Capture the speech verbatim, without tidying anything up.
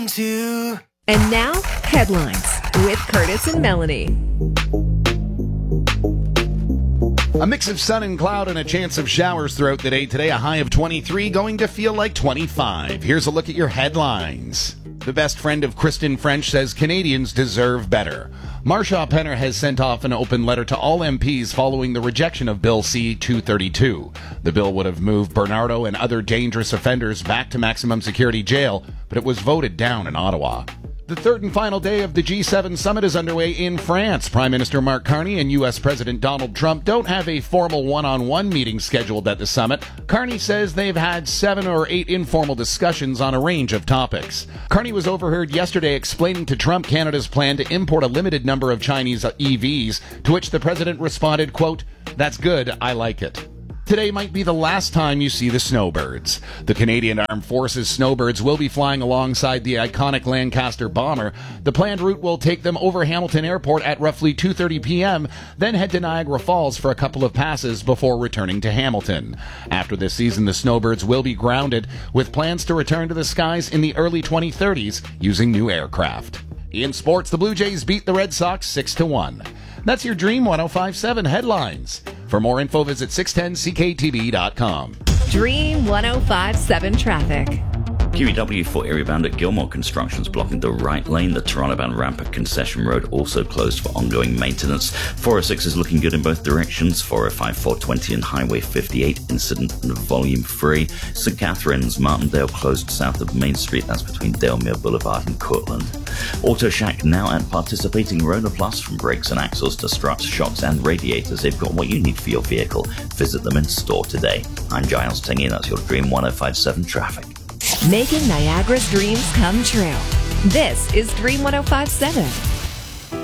Two. And now, headlines with Curtis and Melanie. A mix of sun and cloud and a chance of showers throughout the day today. A high of twenty-three, going to feel like twenty-five. Here's a look at your headlines. The best friend of Kristen French says Canadians deserve better. Marsha Penner has sent off an open letter to all M Ps following the rejection of Bill C two thirty-two. The bill would have moved Bernardo and other dangerous offenders back to maximum security jail, but it was voted down in Ottawa. The third and final day of the G seven summit is underway in France. Prime Minister Mark Carney and U S President Donald Trump don't have a formal one-on-one meeting scheduled at the summit. Carney says they've had seven or eight informal discussions on a range of topics. Carney was overheard yesterday explaining to Trump Canada's plan to import a limited number of Chinese E Vs, to which the president responded, quote, "That's good, I like it." Today might be the last time you see the snowbirds. The Canadian Armed Forces snowbirds will be flying alongside the iconic Lancaster bomber. The planned route will take them over Hamilton Airport at roughly two thirty p.m., then head to Niagara Falls for a couple of passes before returning to Hamilton. After this season, the snowbirds will be grounded, with plans to return to the skies in the early twenty thirties using new aircraft. In sports, the Blue Jays beat the Red Sox six to one. That's your Dream one oh five point seven headlines. For more info, visit six ten C K T V dot com. Dream one oh five point seven traffic. Q E W for area bound at Gilmore Construction's blocking the right lane. The Toronto bound ramp at Concession Road also closed for ongoing maintenance. four oh six is looking good in both directions. four oh five, four twenty and Highway fifty-eight incident and volume free. Saint Catharines, Martindale closed south of Main Street. That's between Dalemier Boulevard and Cortland. Auto Shack now at participating Roller Plus. From brakes and axles to struts, shocks and radiators, they've got what you need for your vehicle. Visit them in store today. I'm Giles Tingy, that's your Dream one oh five point seven traffic. Making Niagara's dreams come true. This is Dream one oh five point seven.